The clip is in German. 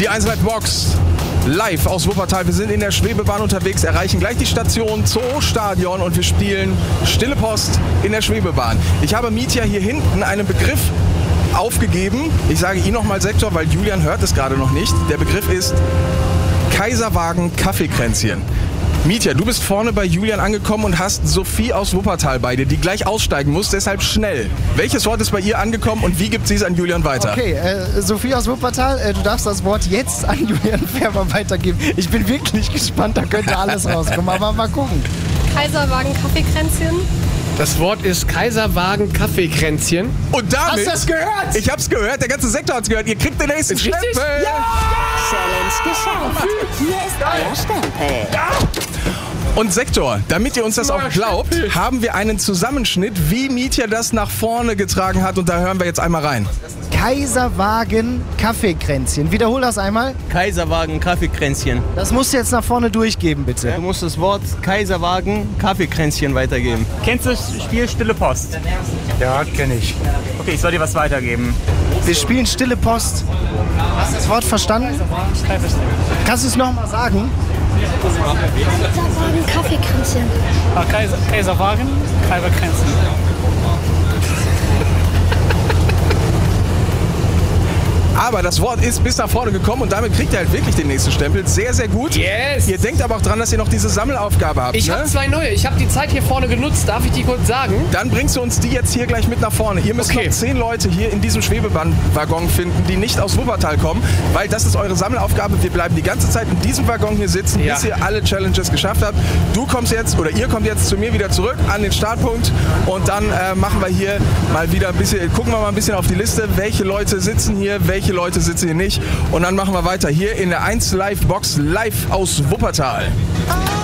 Die 1 Live Box live aus Wuppertal. Wir sind in der Schwebebahn unterwegs, erreichen gleich die Station Zoostadion und wir spielen Stille Post in der Schwebebahn. Ich habe Mitja hier hinten einen Begriff aufgegeben. Ich sage ihn nochmal Sektor, weil Julian hört es gerade noch nicht. Der Begriff ist Kaiserwagen Kaffeekränzchen. Mitja, du bist vorne bei Julian angekommen und hast Sophie aus Wuppertal bei dir, die gleich aussteigen muss, deshalb schnell. Welches Wort ist bei ihr angekommen und wie gibt sie es an Julian weiter? Okay, Sophie aus Wuppertal, du darfst das Wort jetzt an Julian Färber weitergeben. Ich bin wirklich gespannt, da könnte alles rauskommen, aber mal gucken. Kaiserwagen Kaffeekränzchen. Das Wort ist Kaiserwagen Kaffeekränzchen. Und damit... Hast du das gehört? Ich hab's gehört, der ganze Sektor hat's gehört. Ihr kriegt den nächsten Stempel. Ja! Challenge geschafft. Hier ist euer Stempel. Ja! Und Sektor, damit ihr uns das auch glaubt, haben wir einen Zusammenschnitt, wie Mitja das nach vorne getragen hat. Und da hören wir jetzt einmal rein. Kaiserwagen Kaffeekränzchen. Wiederhol das einmal. Kaiserwagen Kaffeekränzchen. Das musst du jetzt nach vorne durchgeben, bitte. Du musst das Wort Kaiserwagen Kaffeekränzchen weitergeben. Kennst du das Spiel Stille Post? Ja, kenne ich. Okay, ich soll dir was weitergeben. Wir spielen Stille Post. Hast du das Wort verstanden? Kannst du es nochmal sagen? Kaiserwagen Kaffeekränzchen. Kaiserwagen, Kaiserkränzchen. Aber das Wort ist bis nach vorne gekommen und damit kriegt ihr halt wirklich den nächsten Stempel. Sehr, sehr gut. Yes! Ihr denkt aber auch dran, dass ihr noch diese Sammelaufgabe habt. Ich habe 2 neue. Ich habe die Zeit hier vorne genutzt. Darf ich die kurz sagen? Dann bringst du uns die jetzt hier gleich mit nach vorne. Ihr müsst Okay. noch 10 Leute hier in diesem Schwebebahnwaggon finden, die nicht aus Wuppertal kommen, weil das ist eure Sammelaufgabe. Wir bleiben die ganze Zeit in diesem Waggon hier sitzen, Ja. bis ihr alle Challenges geschafft habt. Du kommst jetzt, oder ihr kommt jetzt zu mir wieder zurück an den Startpunkt und dann machen wir hier mal wieder ein bisschen, gucken wir mal ein bisschen auf die Liste, welche Leute sitzen hier, welche Leute sitzen hier nicht. Und dann machen wir weiter hier in der 1 Live Box live aus Wuppertal.